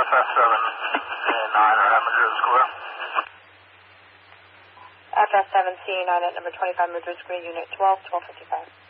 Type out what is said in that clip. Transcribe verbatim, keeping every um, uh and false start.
F S seven nine are at Madrid Square. F S seven C nine at number twenty-five Madrid Square, Unit twelve, twelve fifty-five.